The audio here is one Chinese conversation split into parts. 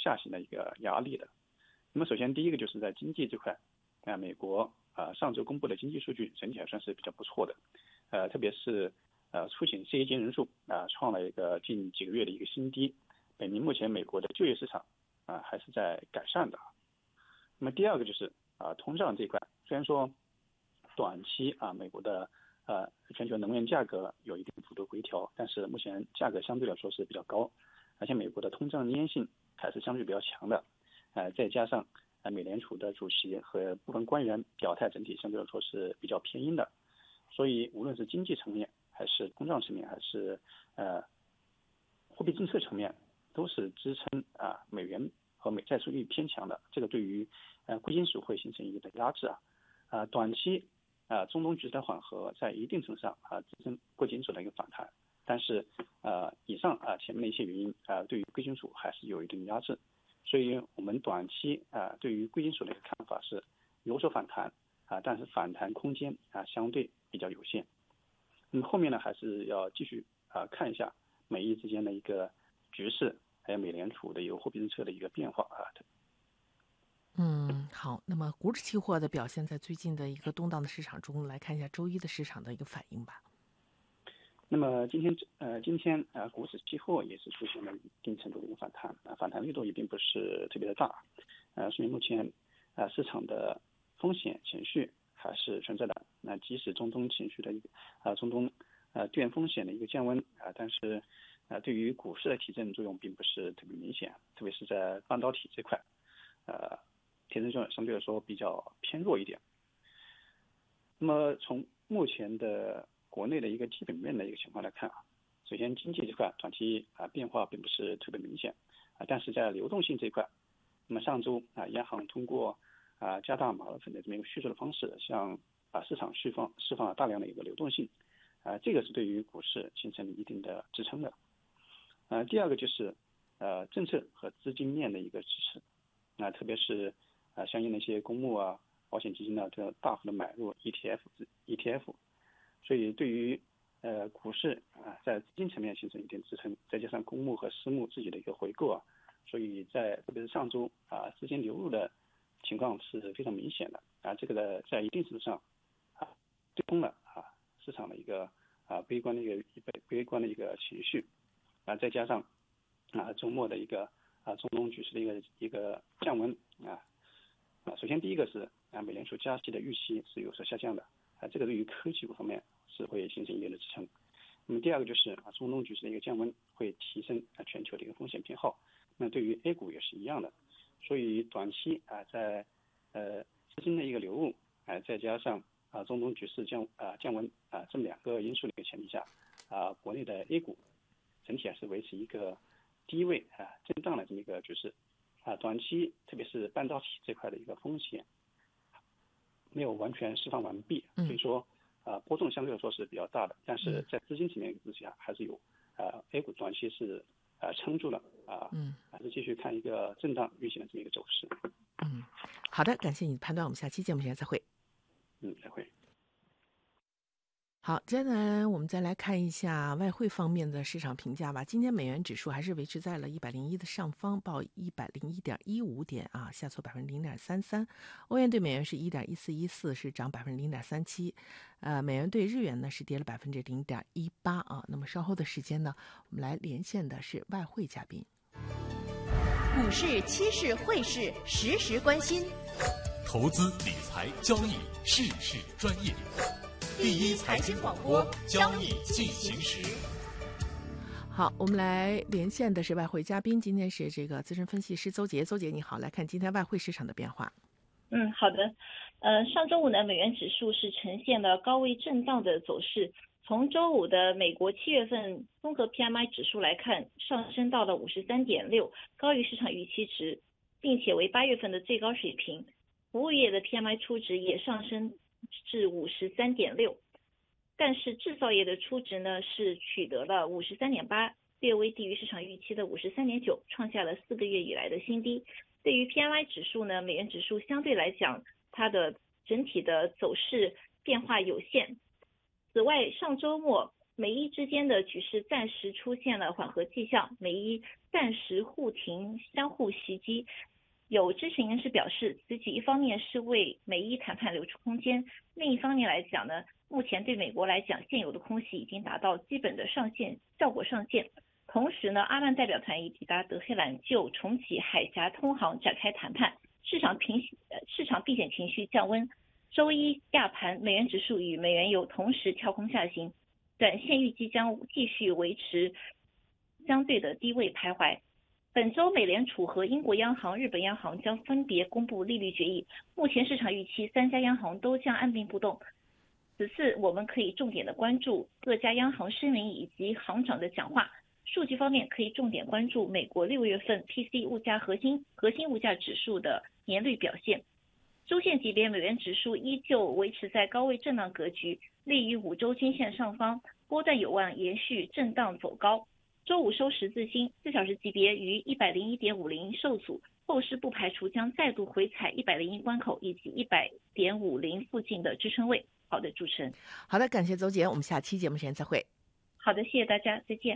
下行的一个压力的。那么首先第一个就是在经济这块，美国上周公布的经济数据整体还算是比较不错的，特别是出行失业金人数创了一个近几个月的一个新低，表明目前美国的就业市场还是在改善的。那么第二个就是通胀这一块，虽然说短期美国的全球能源价格有一定幅度回调，但是目前价格相对来说是比较高，而且美国的通胀粘性还是相对比较强的，再加上美联储的主席和部分官员表态整体相对来说是比较偏鹰的，所以无论是经济层面还是通胀层面还是货币政策层面，都是支撑美元和美债收益率偏强的，这个对于贵金属会形成一定的压制短期中东局势的缓和在一定程度上支撑贵金属的一个反弹，但是以上前面的一些原因对于贵金属还是有一定压制，所以我们短期对于贵金属的一个看法是有所反弹但是反弹空间相对比较有限。那么后面呢还是要继续看一下美意之间的一个局势，还有美联储的一个货币政策的一个变化好，那么股指期货的表现在最近的一个动荡的市场中，来看一下周一的市场的一个反应吧。 那么今天股指期货也是出现了一定程度的一个反弹反弹力度也并不是特别的大所以目前市场的风险情绪还是存在的。那即使中东情绪的一个中东地缘风险的一个降温但是对于股市的提振作用并不是特别明显，特别是在半导体这块提振作用相对来说比较偏弱一点。那么从目前的国内的一个基本面的一个情况来看首先经济这块短期变化并不是特别明显但是在流动性这一块，那么上周央行通过加大马粉的这么一个叙述的方式，向市场释放了大量的一个流动性这个是对于股市形成了一定的支撑的第二个就是政策和资金面的一个支持特别是相应的一些公募保险基金这大幅的买入 ETF， 所以对于股市在资金层面形成一定支撑，再加上公募和私募自己的一个回购所以在特别是上周资金流入的情况是非常明显的这个在一定程度上对冲了市场的一个悲观的一个情绪再加上周末的一个中东局势的一个降温首先第一个是美联储加息的预期是有所下降的这个对于科技股方面是会形成一定的支撑。那么第二个就是中东局势的一个降温会提升全球的一个风险偏好，那对于 A 股也是一样的，所以短期在资金的一个流入再加上中东局势降温这么两个因素的一个前提下国内的 A 股整体还是维持一个低位震荡的这么一个局势短期特别是半导体这块的一个风险没有完全释放完毕，所以说波动相对来说是比较大的，但是在资金层面之下还是有A 股短期是撑住了还是继续看一个震荡运行的这么一个走势。 好的，感谢你的判断，我们下期节目时间再会。 再会。 好，接下来我们再来看一下外汇方面的市场评价吧。今天美元指数还是维持在了101的上方，报101.15点下挫0.33%。欧元对美元是1.1414，是涨0.37%。美元对日元呢是跌了0.18%那么稍后的时间呢，我们来连线的是外汇嘉宾。 股市、期市、汇市，时时关心。 投资理财交易，事事专业。第一财经广播，交易进行时。 好，我们来连线的是外汇嘉宾，今天是这个资深分析师邹杰。邹杰你好，来看今天外汇市场的变化。 好的。上周五呢，美元指数是呈现了高位震荡的走势。从周五的美国7月份综合 PMI 指数来看，上升到了53.6，高于市场预期值，并且为8月份的最高水平。服务业的 PMI 初值也上升至53.6，但是制造业的初值呢是取得了53.8，略微低于市场预期的53.9，创下了4个月以来的新低。对于 PMI 指数呢，美元指数相对来讲，它的整体的走势变化有限。此外，上周末美伊之间的局势暂时出现了缓和迹象，美伊暂时互停，相互袭击。有知情人士表示，此举一方面是为美伊谈判留出空间，另一方面来讲呢，目前对美国来讲，现有的空袭已经达到基本的上限，效果上限。同时呢，阿曼代表团已抵达德黑兰，就重启海峡通航展开谈判，市场避险情绪降温。周一亚盘美元指数与美元油同时跳空下行，短线预计将继续维持相对的低位徘徊。本周美联储和英国央行、日本央行将分别公布利率决议，目前市场预期3家央行都将按兵不动。此次我们可以重点的关注各家央行声明以及行长的讲话。数据方面可以重点关注美国6月份 PC 物价核心物价指数的年率表现。周线级别美元指数依旧维持在高位震荡格局，立于5周均线上方，波段有望延续震荡走高。周五收十字星，4小时级别于 101.50 受阻，后市不排除将再度回踩101关口以及 100.50 附近的支撑位。好的，主持人。 好的，感谢邹姐，我们下期节目时间再会。 好的，谢谢大家，再见。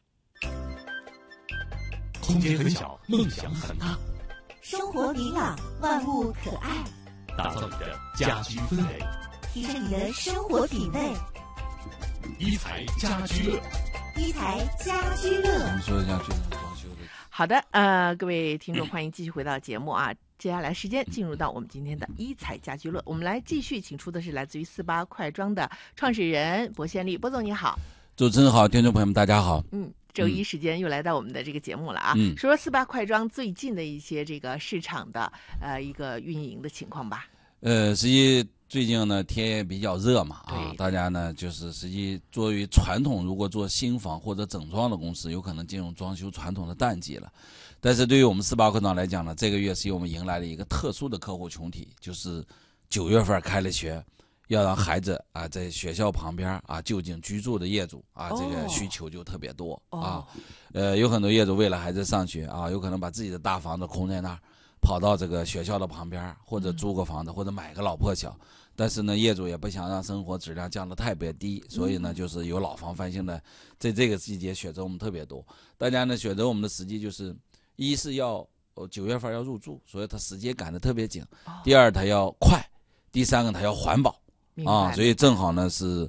空间很小，梦想很大， 生活明朗，万物可爱， 打造你的家居氛围， 提升你的生活品味。 一材家居乐， 一材家居乐。 我们说一下最近装修的。 好的，各位听众，欢迎继续回到节目啊。接下来时间进入到我们今天的一材家居乐，我们来继续请出的是来自于48快装的创始人薄宪利，薄总你好。 主持人好，听众朋友们大家好。 周一时间又来到我们的这个节目了啊，说48快装最近的一些这个市场的一个运营的情况吧。 实际最近呢天也比较热嘛啊，大家呢就是实际作为传统，如果做新房或者整装的公司，有可能进入装修传统的淡季了。但是对于我们48快装来讲呢，这个月是我们迎来了一个特殊的客户群体，就是9月份开了学。要让孩子啊在学校旁边啊就近居住的业主啊，这个需求就特别多啊。有很多业主为了孩子上学啊，有可能把自己的大房子空在那儿，跑到这个学校的旁边，或者租个房子，或者买个老破小。但是呢，业主也不想让生活质量降得特别低，所以呢，就是有老房翻新的，在这个季节选择我们特别多。大家呢选择我们的时机就是，一是要9月份要入住，所以他时间赶得特别紧；第二他要快；第三个他要环保。所以正好呢是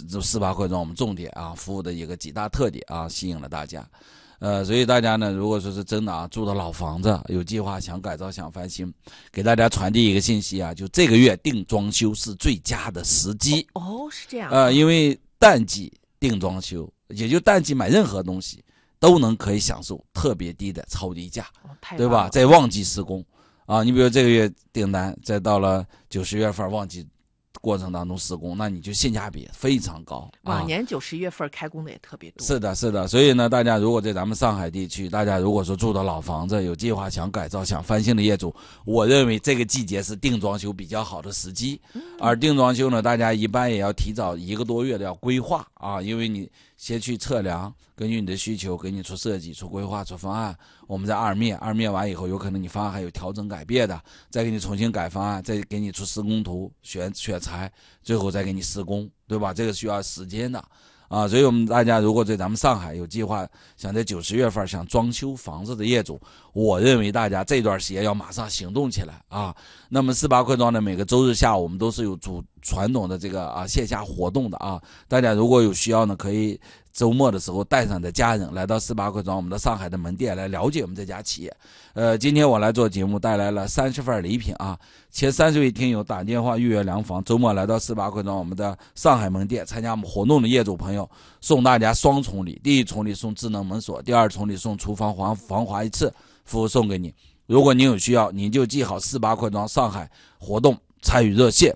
48快装我们重点啊服务的一个几大特点啊，吸引了大家。所以大家呢，如果说是真的啊住的老房子，有计划想改造想翻新，给大家传递一个信息啊，就这个月定装修是最佳的时机。 是这样。 因为淡季定装修，也就淡季买任何东西都能可以享受特别低的超低价，对吧？在旺季施工啊，你比如这个月订单，再到了9、10月份旺季过程当中施工，那你就性价比非常高。 往年9、10月份开工的也特别多。 是的，是的。所以呢，大家如果在咱们上海地区，大家如果说住的老房子，有计划想改造、想翻新的业主，我认为这个季节是定装修比较好的时机。而定装修呢，大家一般也要提早1个多月的要规划啊，因为你先去测量，根据你的需求给你出设计、出规划、出方案。我们在二面完以后，有可能你方案还有调整改变的，再给你重新改方案，再给你出施工图、选材，最后再给你施工，对吧？这个需要时间的啊。所以我们大家如果在咱们上海有计划想在9、10月份想装修房子的业主，我认为大家这段时间要马上行动起来啊。那么48快装的每个周日下午我们都是有传统的这个线下活动的啊。大家如果有需要呢，可以周末的时候带上的家人来到48快装我们的上海的门店来了解我们这家企业。今天我来做节目带来了30份礼品啊，前30位听友打电话预约量房，周末来到48快装我们的上海门店参加我们活动的业主朋友，送大家双重礼，第一重礼送智能门锁，第二重礼送厨房防滑一次，服务送给你。如果您有需要，您就记好48快装上海活动参与热线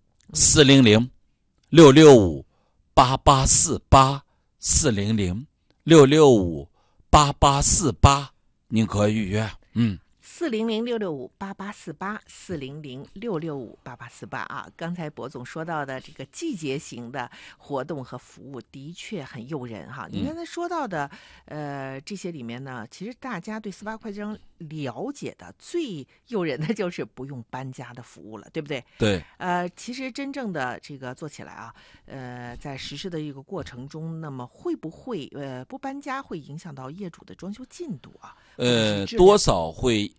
400-665-8848 400-665-8848，您可以预约。 400-665-8848 400-665-8848啊。刚才薄总说到的这个季节型的活动和服务的确很诱人哈。你刚才说到的这些里面呢，其实大家对48快装了解的、最诱人的就是不用搬家的服务了，对不对？ 对， 其实真正的这个做起来啊，在实施的一个过程中，那么会不会不搬家会影响到业主的装修进度啊？ 多少会